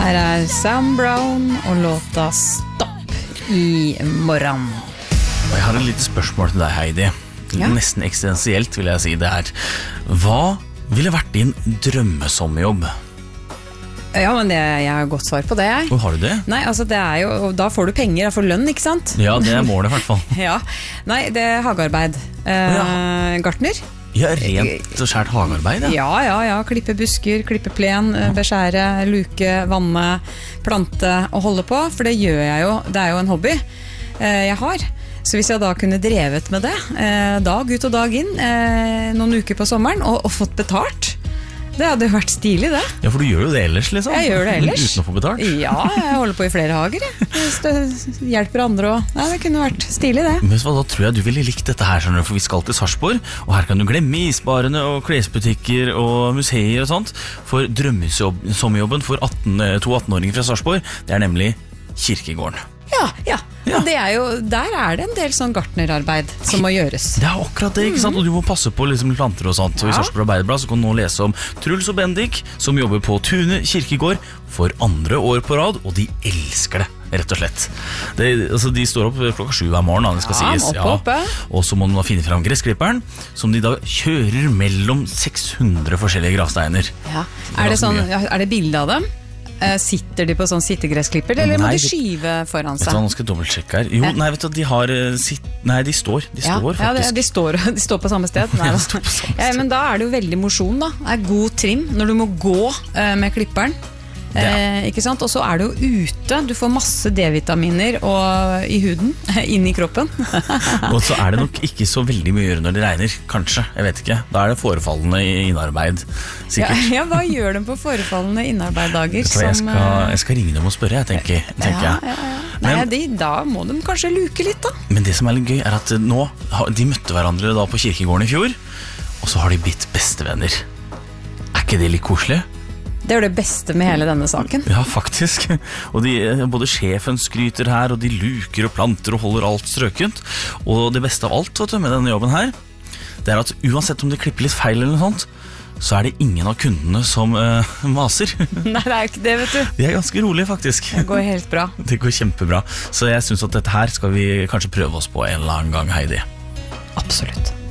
Her Sam Brown og låta Stopp I morgen. Og jeg har et lite spørsmål til deg, Heidi. Ja. Nesten eksistensielt vil jeg si det her. Hva ville vært din drømmesommerjobb? Ja, men jeg har godt svar på det, jeg. Og har du det? Nei, altså det jo, da får du penger, da får lønn, ikke sant? Ja, det målet I hvert fall. Ja, nei, det hagearbeid. Gartner. Ja, rent og skjært hagearbeid, ja. Ja, klippe busker, klippe plen, beskjære, luke, vanne, plante og holde på, for det gjør jeg jo, det jo en hobby jeg har. Så hvis jeg da kunne drevet med det, dag ut og dag inn, noen uker på sommeren, og fått betalt, det hadde jo vært stilig det. Ja, for du gjør jo det ellers, liksom. Jeg gjør det ellers. Uten å få betalt. Ja, jeg holder på I flere hager, jeg. Hvis det hjelper andre også. Nei, det kunne vært stilig det. Men hva, da tror jeg du ville likt dette her, skjønner du, for vi skal til Sarpsborg, og her kan du glemme isbarene og klesbutikker og museer og sånt, for drømmesommerjobben for 2 18-åringer fra Sarpsborg, det nemlig kirkegården. Ja. Og det jo, der det en del sånn gartnerarbeid som må gjøres. Det akkurat det, ikke sant? Og du må passe på liksom planter og sånt. Og I Sarpsborg Arbeiderblad så kan du nå lese om Truls og Bendik, som jobber på Tune kirkegård for 2. år på rad, og de elsker det, rett og slett. De står opp klokka 7 hver morgen, det skal sies. Oppe. Og så må de da finne frem gressklipperen, som de da kjører mellom 600 forskjellige gravsteiner. Ja. Det sånn, det bilde av dem? Sitter de på sånn sittegressklipper, eller må de skyve foran seg? Vet du hva, nå skal jeg dobbeltsjekke her. Jo, nei, vet du, de har de står faktisk. Ja, de står på samme sted. Nei, de står på samme sted. Ja, men da det jo veldig mosjon da. Det god trim når du må gå med klipperen. Ikke sant? Og så det jo ute. Du får masse D-vitaminer I huden, inn I kroppen. Og så det nok ikke så veldig mye å gjøre når det regner, kanskje. Jeg vet ikke. Da det forefallende innarbeid, sikkert. Ja, hva gjør de på forefallende innarbeiddager? Jeg skal ringe dem og spørre, tenker jeg. Nei, da må de kanskje luke litt da. Men det som litt gøy at nå, de møtte hverandre da på kirkegården I fjor, og så har de blitt bestevenner. Ikke det litt koselig? Det det beste med hele denne saken. Ja, faktisk. Og både sjefen skryter her, og de luker og planter og holder alt strøkent. Og det beste av alt, vet du, med denne jobben her, det at uansett om de klipper litt feil eller noe sånt, så det ingen av kundene som maser. Nei, det ikke det, vet du. De ganske rolige, faktisk. Det går helt bra. Det går kjempebra. Så jeg synes at dette her skal vi kanskje prøve oss på en eller annen gang, Heidi. Absolutt.